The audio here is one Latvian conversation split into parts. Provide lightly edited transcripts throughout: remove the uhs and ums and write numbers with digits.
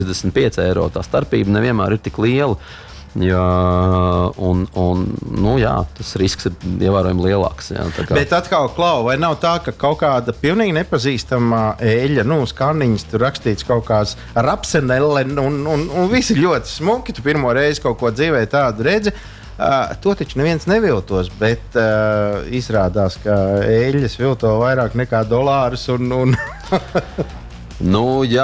55 eiro. Tā starpība nevienmēr ir tik liela. Jā, jā, tas risks ir ievērojami lielāks. Jā, Bet atkal, Klau, vai nav tā, ka kaut kāda pilnīgi nepazīstama eļļa, skanniņas tur rakstīts kaut kāds rapsenelle, un visi ļoti smuki, tu pirmo reizi kaut ko dzīvē tādu redzi. To taču neviens neviltos, bet izrādās, ka eļļas vilto vairāk nekā dolārus. Jā,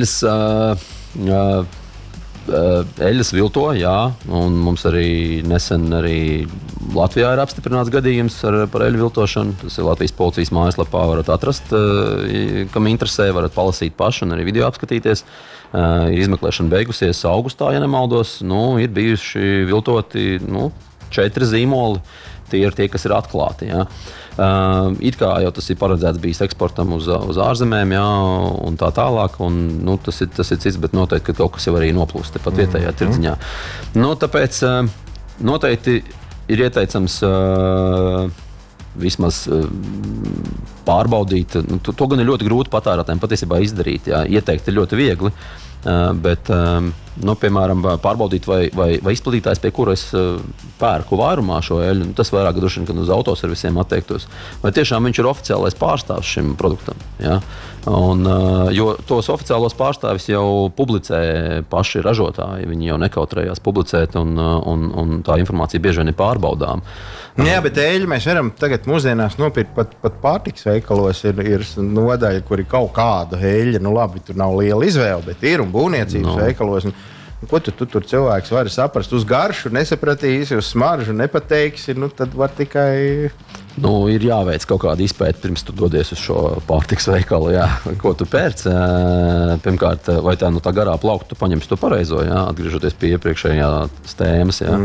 eļļas vilto, jā, un mums arī nesen Latvijā ir apstiprināts gadījums par eļļu viltošanu. Tas ir Latvijas policijas mājaslapā, varat atrast, kam interesē, varat palasīt paši un arī video apskatīties. Ir izmeklēšana beigusies augustā, ja nemaldos. Ir bijuši viltoti 4 zīmoli. Tie ir tie, kas ir atklāti. Jā. It kā jau tas ir paredzēts bijis eksportam uz ārzemēm, jā, un tā tālāk. Tas ir cits, bet noteikti, ka kaut kas jau arī noplūst pat vietējā tirdziņā. Tāpēc noteikti ir ieteicams vismaz pārbaudīt. To gan ir ļoti grūti patērētājiem patiesībā izdarīt. Jā. Ieteikt ir ļoti viegli. Bet, piemēram, pārbaudīt, vai izplatītājs, pie kura es pērku vairumā šo eļļu, tas vairāk droši vien, kad uz autoservisiem atteiktos, vai tiešām viņš ir oficiālais pārstāvs šim produktam. Ja? Jo tos oficiālos pārstāvis jau publicē paši ražotāji, viņi jau nekautrējās publicēt, un tā informācija bieži vien ir pārbaudām. Jā, bet eļļu mēs varam tagad mūsdienās nopirkt pat pārtikas veikalos. Ir nodaļa, kur ir kaut kāda eļļa. Labi, tur nav liela izvēle, bet ir un būvniecības veikalos. Ko tu tur cilvēks var saprast? Uz garšu nesapratīsi, uz smaržu nepateiksi, tad var tikai... Ir jāveic kaut kāda izpēta, pirms tu dodies uz šo pārtikas veikalu. Jā. Ko tu pērc? Pirmkārt, vai tā garā plaukta, tu paņemsi to pareizo, jā, atgriežoties pie iepriekšējās tēmas. Jā.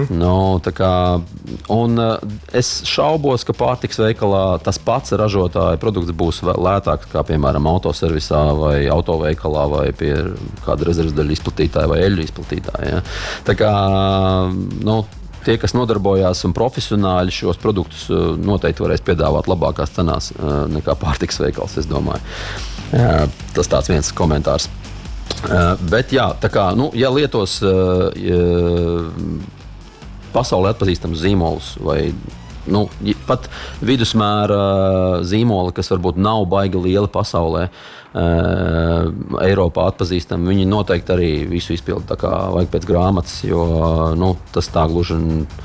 Es šaubos, ka pārtikas veikalā tas pats ražotāja produkts būs lētāks kā, piemēram, autoservisā vai autoveikalā vai pie kāda rezervesdaļu izplatītāja vai eļļu izplatītāja. Jā. Tie, kas nodarbojās un profesionāļi šos produktus noteikti varēs piedāvāt labākās cenās nekā pārtikas veikals, es domāju. Tas tāds viens komentārs. Bet jā, ja lietos pasaulē atpazīstams zīmolus vai pat vidusmēra zīmoli, kas varbūt nav baigi lieli pasaulē, Eiropā atpazīstami, viņi noteikti arī visu izpilda tā kā vajag pēc grāmatas, jo tas tā gluži...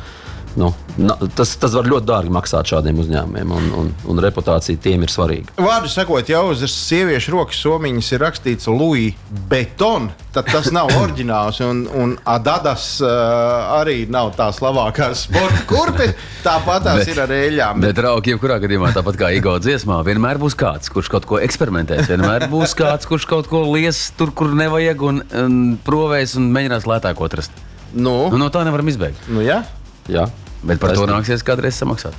Tas var ļoti dārgi maksāt šādiem uzņēmumiem, un reputācija tiem ir svarīga. Vārdu sakot, jau uz sieviešu rokas somiņas ir rakstīts Louis Vuitton, tad tas nav oriģināls, un Adidas arī nav tās labākās sporta kurpes, tāpat tās ir ar eļļām. Bet rauki, jebkurā gadījumā, tāpat kā Igo dziesmā, vienmēr būs kāds, kurš kaut ko eksperimentēs, vienmēr būs kāds, kurš kaut ko lies tur, kur nevajag, un provēs un mēģinās lētāk atrast. No tā nevaram izbeigt. Jā. Bet par to nāksies kādreiz samaksāt.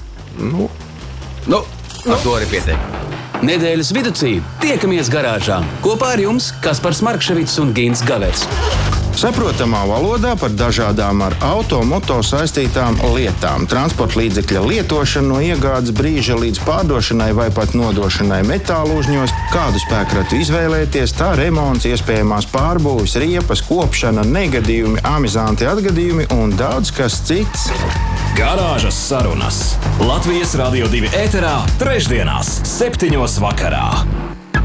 Ar to arī pietiek. Nedēļas viducī tiekamies garāžā. Kopā ar jums Kaspars Markševits un Gins Gavers. Saprotamā valodā par dažādām ar auto-moto saistītām lietām. Transporta līdzekļa lietošana no iegādes brīža līdz pārdošanai vai pat nodošanai metālu uzņos, kādu spēkratu izvēlēties, tā remonts, iespējamās pārbūves, riepas, kopšana, negadījumi, amizanti atgadījumi un daudz kas cits. Garāžas sarunas Latvijas Radio 2 ēterā trešdienās 7:00 vakarā.